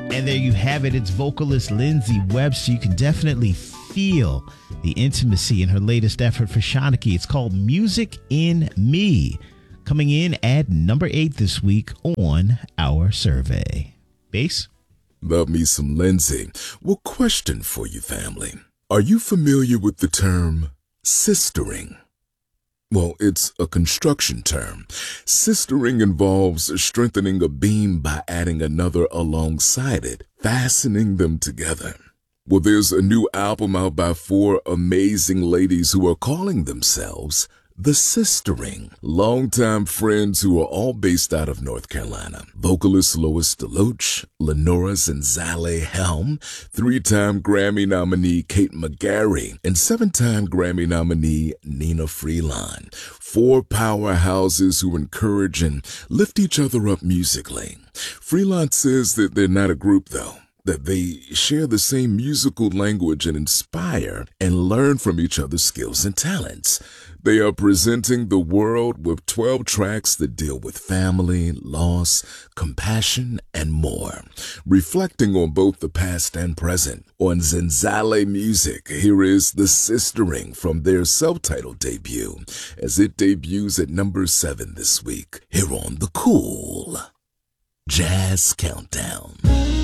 And there you have it. It's vocalist Lindsey Webster. You can definitely feel the intimacy in her latest effort for Shanachie. It's called Music in Me, coming in at number 8 this week on our survey. Bass? Love me some Lindsey. Well, question for you, family. Are you familiar with the term sistering? Well, it's a construction term. Sistering involves strengthening a beam by adding another alongside it, fastening them together. Well, there's a new album out by 4 amazing ladies who are calling themselves The Sistering, longtime friends who are all based out of North Carolina. Vocalist Lois DeLoach, Lenora Zenzale Helm, 3-time Grammy nominee Kate McGarry, and 7-time Grammy nominee Nina Freelon. 4 powerhouses who encourage and lift each other up musically. Freelon says that they're not a group, though, that they share the same musical language and inspire and learn from each other's skills and talents. They are presenting the world with 12 tracks that deal with family, loss, compassion, and more, reflecting on both the past and present. On Zenzale Music, here is The Sistering from their self-titled debut, as it debuts at number 7 this week, here on the Cool Jazz Countdown.